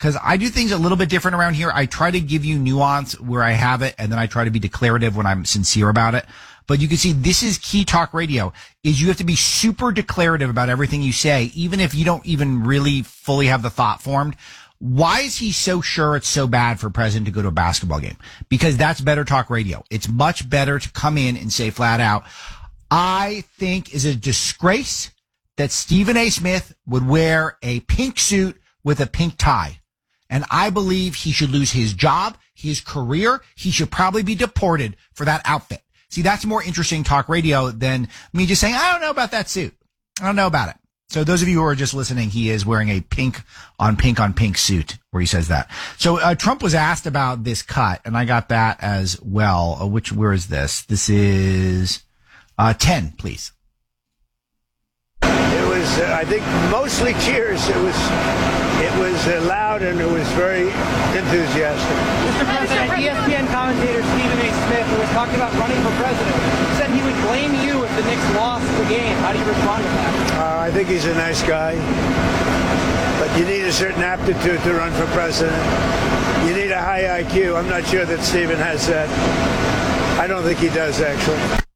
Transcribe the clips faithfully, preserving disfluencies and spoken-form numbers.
because I do things a little bit different around here. I try to give you nuance where I have it, and then I try to be declarative when I'm sincere about it. But you can see this is key talk radio, is you have to be super declarative about everything you say, even if you don't even really fully have the thought formed. Why is he so sure it's so bad for a president to go to a basketball game? Because that's better talk radio. It's much better to come in and say flat out, I think is a disgrace that Stephen A. Smith would wear a pink suit with a pink tie. And I believe he should lose his job, his career. He should probably be deported for that outfit. See, that's more interesting talk radio than me just saying, I don't know about that suit. I don't know about it. So those of you who are just listening, he is wearing a pink on pink on pink suit where he says that. So uh, Trump was asked about this cut, and I got that as well. Uh, which, where is this? This is uh, ten, please. It was, uh, I think, mostly cheers. It was, it was uh, loud and it was very enthusiastic. Mister President, E S P N commentator Stephen A. Smith, who was talking about running for president, said he would blame you if the Knicks lost the game. How do you respond to that? Uh, I think he's a nice guy, but you need a certain aptitude to run for president. You need a high I Q. I'm not sure that Stephen has that. I don't think he does, actually.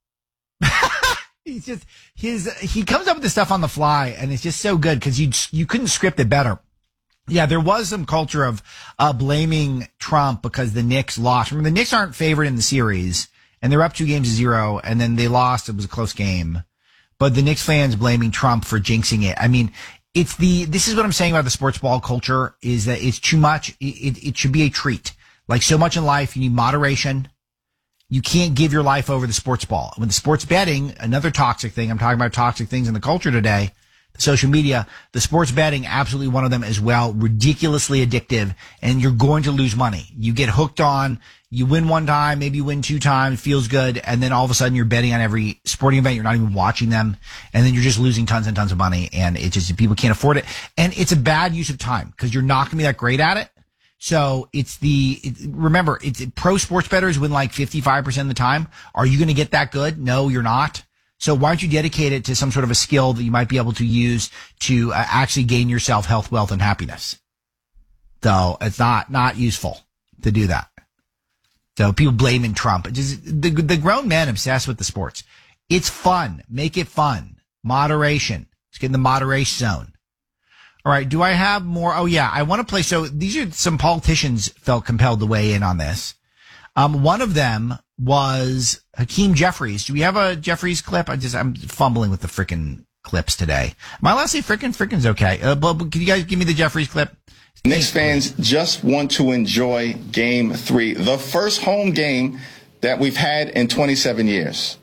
He's just, his, he comes up with this stuff on the fly, and it's just so good because you, you couldn't script it better. Yeah, there was some culture of, uh, blaming Trump because the Knicks lost. Remember, the Knicks aren't favored in the series, and they're up two games to zero, and then they lost. It was a close game. But the Knicks fans blaming Trump for jinxing it. I mean, it's the, this is what I'm saying about the sports ball culture, is that it's too much. It, it, it should be a treat. Like so much in life, you need moderation. You can't give your life over the sports ball. When the sports betting, another toxic thing, I'm talking about toxic things in the culture today, the social media, the sports betting, absolutely one of them as well, ridiculously addictive, and you're going to lose money. You get hooked on, you win one time, maybe you win two times, feels good, and then all of a sudden you're betting on every sporting event, you're not even watching them, and then you're just losing tons and tons of money, and it just, people can't afford it. And it's a bad use of time, because you're not going to be that great at it. So it's the, it, remember, it's pro sports bettors win like fifty-five percent of the time. Are you going to get that good? No, you're not. So why don't you dedicate it to some sort of a skill that you might be able to use to uh, actually gain yourself health, wealth, and happiness? So it's not, not useful to do that. So people blaming Trump. Just, the, the grown men obsessed with the sports. It's fun. Make it fun. Moderation. Let's get in the moderation zone. All right. Do I have more? Oh, yeah. I want to play. So these are some politicians felt compelled to weigh in on this. Um, one of them was Hakeem Jeffries. Do we have a Jeffries clip? I just, I'm fumbling with the frickin' clips today. Am I allowed to say frickin'? Frickin's okay. Uh, but can you guys give me the Jeffries clip? Knicks fans just want to enjoy game three, the first home game that we've had in twenty-seven years.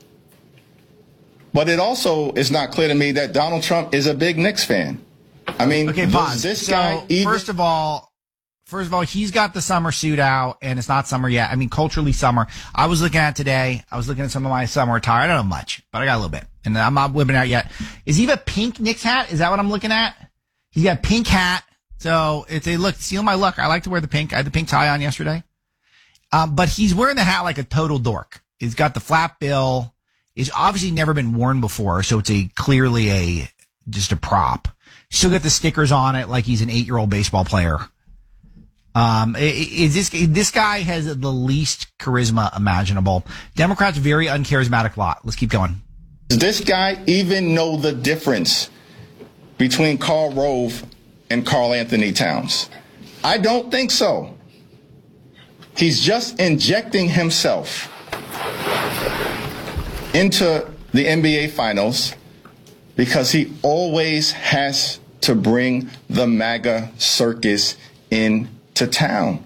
But it also is not clear to me that Donald Trump is a big Knicks fan. I mean, okay, pause. This so, guy even- first of all, First of all, he's got the summer suit out, and it's not summer yet. I mean, culturally summer. I was looking at today. I was looking at some of my summer attire. I don't know much, but I got a little bit. And I'm not whipping it out yet. Is he have a pink Knicks hat? Is that what I'm looking at? He's got a pink hat. So it's a look, steal my look. I like to wear the pink. I had the pink tie on yesterday. Um, but he's wearing the hat like a total dork. He's got the flat bill. It's obviously never been worn before. So it's a clearly a, just a prop. Still got the stickers on it like he's an eight year old baseball player. Um, is this, this guy has the least charisma imaginable. Democrats, very uncharismatic lot. Let's keep going. Does this guy even know the difference between Karl Rove and Karl Anthony Towns? I don't think so. He's just injecting himself into the N B A finals because he always has to bring the MAGA circus in to town.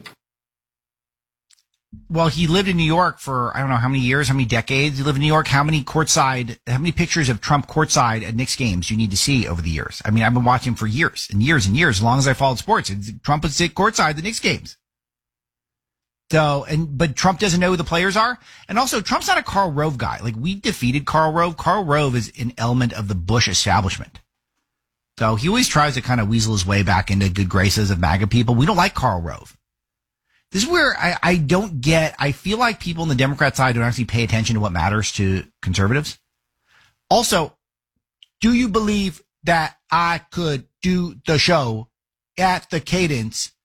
Well, he lived in New York for, I don't know how many years, how many decades. He lived in New York. How many courtside, how many pictures of Trump courtside at Knicks games do you need to see over the years? I mean, I've been watching him for years and years and years, as long as I followed sports. Trump would sit courtside at the Knicks games. So, and, but Trump doesn't know who the players are. And also, Trump's not a Karl Rove guy. Like, we defeated Karl Rove. Karl Rove is an element of the Bush establishment. So he always tries to kind of weasel his way back into good graces of MAGA people. We don't like Karl Rove. This is where I, I don't get, I feel like people on the Democrat side don't actually pay attention to what matters to conservatives. Also, do you believe that I could do the show at the cadence